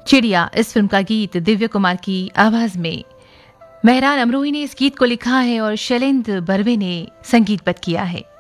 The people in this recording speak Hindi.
चिड़िया इस फिल्म का गीत दिव्य कुमार की आवाज में। मेहरान अमरोही ने इस गीत को लिखा है और शैलेंद्र बर्वे ने संगीतबद्ध किया है।